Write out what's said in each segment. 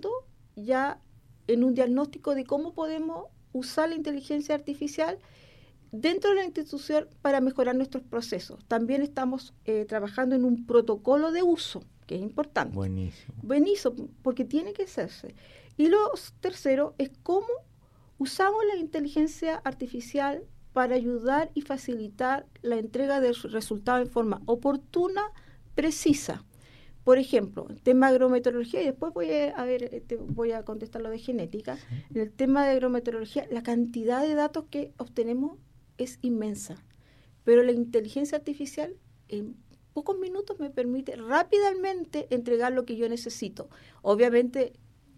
trabajando ya en un diagnóstico de cómo podemos usar la inteligencia artificial dentro de la institución para mejorar nuestros procesos. También estamos trabajando en un protocolo de uso, que es importante. Buenísimo, porque tiene que hacerse. Y lo tercero es cómo usamos la inteligencia artificial para ayudar y facilitar la entrega de resultados en forma oportuna, precisa. Por ejemplo, el tema de agrometeorología, y después voy a contestar lo de genética. Sí. En el tema de agrometeorología, la cantidad de datos que obtenemos es inmensa, pero la inteligencia artificial en pocos minutos me permite rápidamente entregar lo que yo necesito. Obviamente,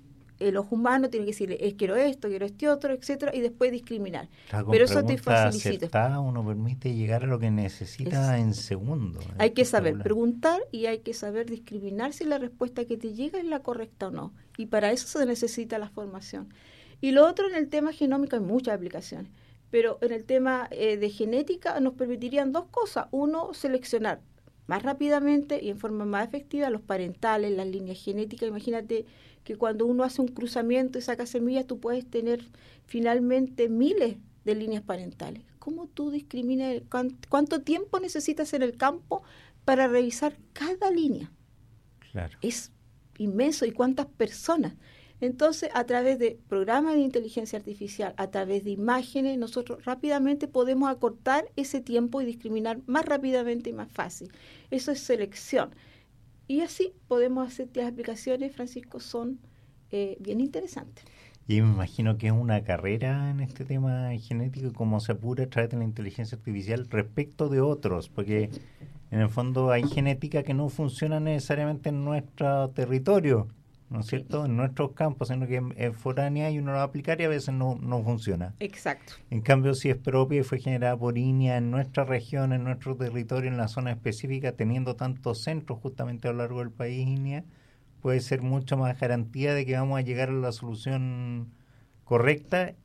el ojo humano tiene que decirle, quiero esto, quiero este otro, etcétera, y después discriminar. Claro, pero eso te facilita. Uno permite llegar a lo que necesita en segundos. Hay que saber preguntar y hay que saber discriminar si la respuesta que te llega es la correcta o no. Y para eso se necesita la formación. Y lo otro, en el tema genómico hay muchas aplicaciones, pero en el tema de genética nos permitirían dos cosas. Uno, seleccionar más rápidamente y en forma más efectiva los parentales, las líneas genéticas. Imagínate que cuando uno hace un cruzamiento y saca semillas, tú puedes tener finalmente miles de líneas parentales. ¿Cómo tú discriminas cuánto tiempo necesitas en el campo para revisar cada línea? Claro. Es inmenso. ¿Y cuántas personas? Entonces, a través de programas de inteligencia artificial, a través de imágenes, nosotros rápidamente podemos acortar ese tiempo y discriminar más rápidamente y más fácil. Eso es selección. Y así podemos hacer que las aplicaciones, Francisco, son bien interesantes. Y me imagino que es una carrera en este tema genético y cómo se apura a través de la inteligencia artificial respecto de otros, porque en el fondo hay genética que no funciona necesariamente en nuestro territorio, ¿no es cierto? En nuestros campos, sino que es foránea y uno lo va a aplicar y a veces no funciona. Exacto. En cambio, si es propia y fue generada por INEA en nuestra región, en nuestro territorio, en la zona específica, teniendo tantos centros justamente a lo largo del país, INEA, puede ser mucho más garantía de que vamos a llegar a la solución correcta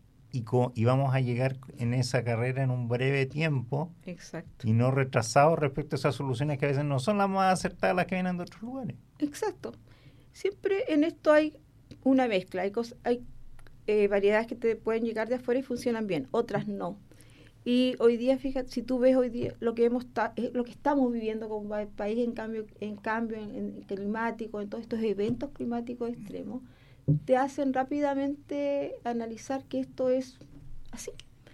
y vamos a llegar en esa carrera en un breve tiempo. Exacto. Y no retrasados respecto a esas soluciones que a veces no son las más acertadas las que vienen de otros lugares. Exacto. Siempre en esto hay una mezcla, hay variedades que te pueden llegar de afuera y funcionan bien, otras no. Y hoy día, fíjate, si tú ves hoy día lo que estamos viviendo como país en cambio en climático, en todos estos eventos climáticos extremos, te hacen rápidamente analizar que esto es así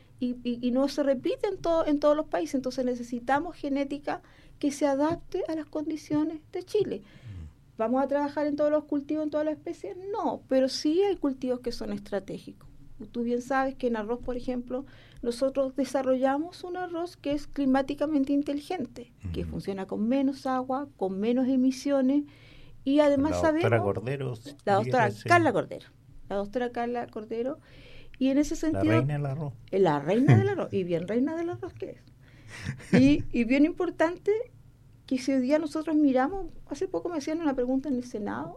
y no se repite en todos los países. Entonces necesitamos genética que se adapte a las condiciones de Chile. ¿Vamos a trabajar en todos los cultivos, en todas las especies? No, pero sí hay cultivos que son estratégicos. Tú bien sabes que en arroz, por ejemplo, nosotros desarrollamos un arroz que es climáticamente inteligente, que funciona con menos agua, con menos emisiones, y además sabemos... La doctora Carla Cordero, y en ese sentido... La reina del arroz. La reina del arroz, y bien reina del arroz que es. Y bien importante... que si hoy día nosotros miramos, hace poco me hacían una pregunta en el Senado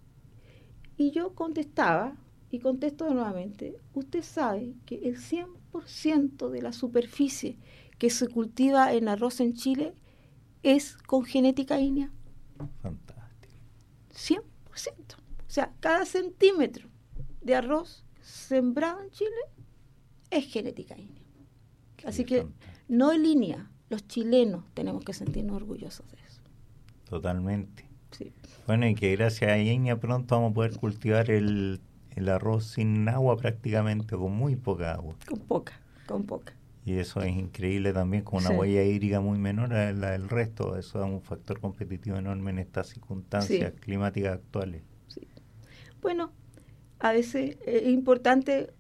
y yo contestaba y contesto nuevamente, usted sabe que el 100% de la superficie que se cultiva en arroz en Chile es con genética INEA. Fantástico. 100%. O sea, cada centímetro de arroz sembrado en Chile es genética INEA. Así que no en línea. Los chilenos tenemos que sentirnos orgullosos de eso. Totalmente. Sí. Bueno, y que gracias a INEA pronto vamos a poder cultivar el arroz sin agua prácticamente, con muy poca agua. Con poca. Y eso es increíble también, con una huella hídrica muy menor a la del resto. Eso da un factor competitivo enorme en estas circunstancias climáticas actuales. Sí. Bueno, a veces es importante,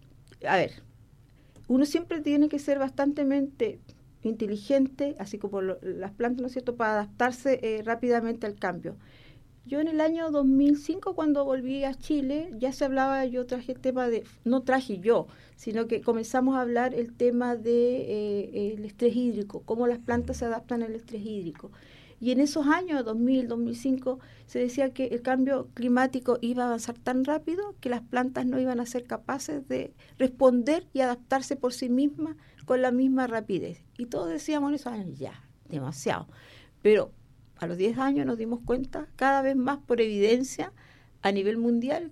uno siempre tiene que ser bastante inteligente, así como las plantas, ¿no es cierto?, para adaptarse rápidamente al cambio. Yo en el año 2005, cuando volví a Chile, ya se hablaba, no traje yo, sino que comenzamos a hablar el tema de el estrés hídrico, cómo las plantas se adaptan al estrés hídrico. Y en esos años, 2000, 2005, se decía que el cambio climático iba a avanzar tan rápido que las plantas no iban a ser capaces de responder y adaptarse por sí mismas con la misma rapidez. Y todos decíamos en esos años, ya, demasiado. Pero a los 10 años nos dimos cuenta, cada vez más por evidencia a nivel mundial,